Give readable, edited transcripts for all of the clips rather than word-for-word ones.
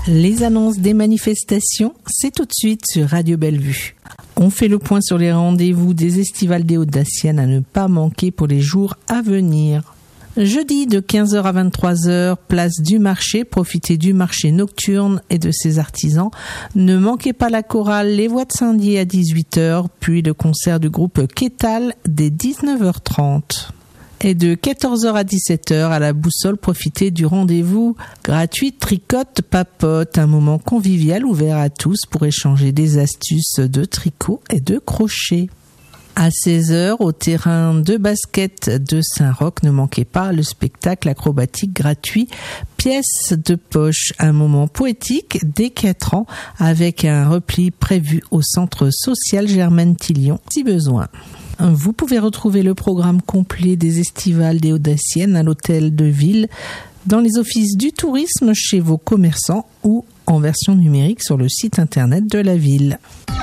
Les annonces des manifestations, c'est tout de suite sur Radio Bellevue. On fait le point sur les rendez-vous des estivales des Hauts-de-Dacienne à ne pas manquer pour les jours à venir. Jeudi de 15h à 23h, place du marché, profitez du marché nocturne et de ses artisans. Ne manquez pas la chorale Les Voix de Saint-Dié à 18h, puis le concert du groupe Quétal dès 19h30. Et de 14h à 17h, à la Boussole, profitez du rendez-vous gratuit Tricote Papote, un moment convivial ouvert à tous pour échanger des astuces de tricot et de crochet. À 16h, au terrain de basket de Saint-Roch, ne manquez pas le spectacle acrobatique gratuit Pièces de poche, un moment poétique dès 4 ans avec un repli prévu au centre social Germaine Tillion si besoin. Vous pouvez retrouver le programme complet des estivales des Hauts-de-Dacienne à l'hôtel de ville, dans les offices du tourisme, chez vos commerçants ou en version numérique sur le site internet de la ville.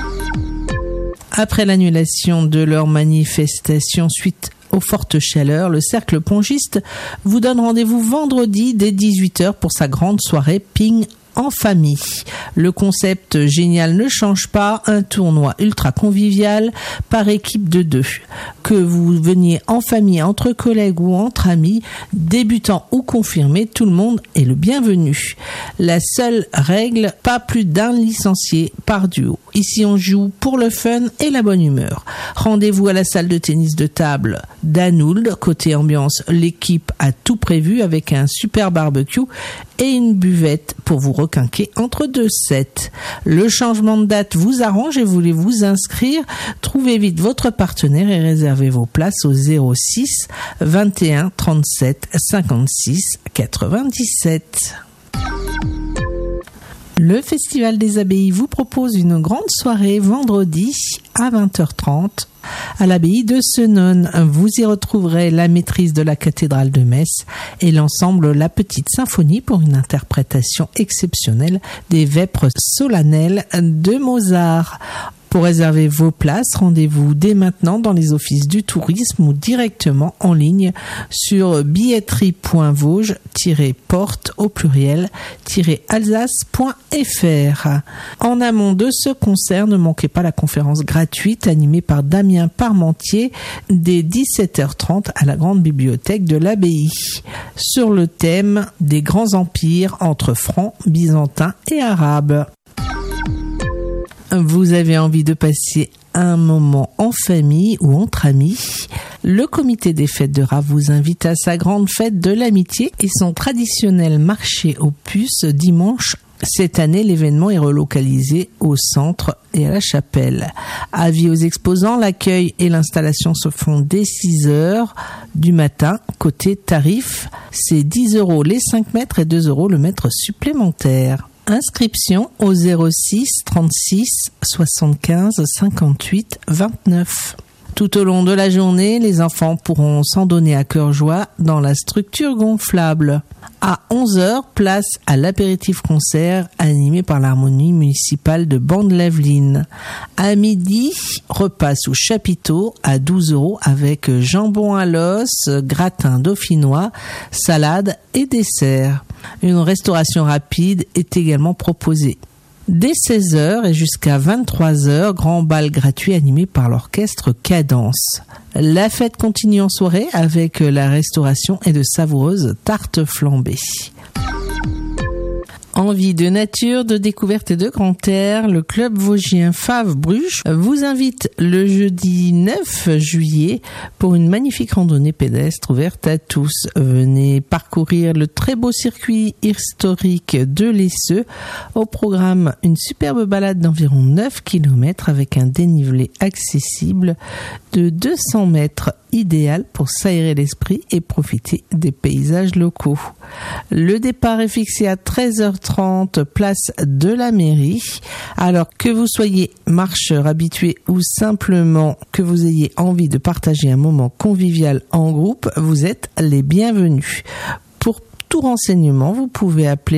Après l'annulation de leur manifestation suite aux fortes chaleurs, le Cercle Pongiste vous donne rendez-vous vendredi dès 18h pour sa grande soirée Ping en famille. Le concept génial ne change pas, un tournoi ultra convivial par équipe de 2. Que vous veniez en famille, entre collègues ou entre amis, débutants ou confirmés, tout le monde est le bienvenu. La seule règle, pas plus d'un licencié par duo. Ici on joue pour le fun et la bonne humeur. Rendez-vous à la salle de tennis de table d'Anould. Côté ambiance, l'équipe a tout prévu avec un super barbecue et une buvette pour vous requinquer entre 2 sets. Le changement de date vous arrange et voulez vous inscrire? Trouvez vite votre partenaire et réservez vos places au 06 21 37 56 97. Le Festival des Abbayes vous propose une grande soirée vendredi à 20h30 à l'abbaye de Senones. Vous y retrouverez la maîtrise de la cathédrale de Metz et l'ensemble La Petite Symphonie pour une interprétation exceptionnelle des Vêpres solennelles de Mozart. Pour réserver vos places, rendez-vous dès maintenant dans les offices du tourisme ou directement en ligne sur billetterie.vosges-porte au pluriel-alsace.fr. En amont de ce concert, ne manquez pas la conférence gratuite animée par Damien Parmentier dès 17h30 à la grande bibliothèque de l'abbaye sur le thème des grands empires entre francs, byzantins et arabes. Vous avez envie de passer un moment en famille ou entre amis? Le comité des fêtes de Raves vous invite à sa grande fête de l'amitié et son traditionnel marché aux puces dimanche. Cette année, l'événement est relocalisé au centre et à la chapelle. Avis aux exposants, l'accueil et l'installation se font dès 6h du matin. Côté tarif, c'est 10 € les 5 mètres et 2 € le mètre supplémentaire. Inscription au 06 36 75 58 29. Tout au long de la journée, les enfants pourront s'en donner à cœur joie dans la structure gonflable. À 11h, place à l'apéritif concert animé par l'harmonie municipale de Bande-Laveline. À midi, repas sous chapiteau à 12 € avec jambon à l'os, gratin dauphinois, salade et dessert. Une restauration rapide est également proposée. Dès 16h et jusqu'à 23h, grand bal gratuit animé par l'orchestre Cadence. La fête continue en soirée avec la restauration et de savoureuses tartes flambées. Envie de nature, de découverte et de grand air, le club vosgien Faves-Bruges vous invite le jeudi 9 juillet pour une magnifique randonnée pédestre ouverte à tous. Venez parcourir le très beau circuit historique de l'Esseux. Au programme, une superbe balade d'environ 9 km avec un dénivelé accessible de 200 mètres, idéal pour s'aérer l'esprit et profiter des paysages locaux. Le départ est fixé à 13h30, place de la mairie. Alors que vous soyez marcheur habitué ou simplement que vous ayez envie de partager un moment convivial en groupe, vous êtes les bienvenus. Pour tout renseignement, vous pouvez appeler